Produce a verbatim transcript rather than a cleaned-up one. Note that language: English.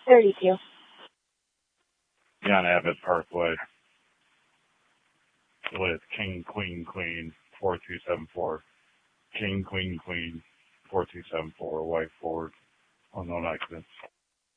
thirty-two. John Abbott Parkway with King, Queen, Queen, four two seven four. King, Queen, Queen, four two seven four, white Ford, unknown occupants.